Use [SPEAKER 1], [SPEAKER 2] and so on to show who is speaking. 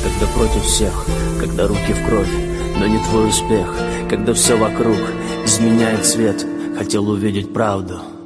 [SPEAKER 1] когда против всех, когда руки в кровь, но не твой успех, когда все вокруг изменяет цвет. Хотел увидеть правду,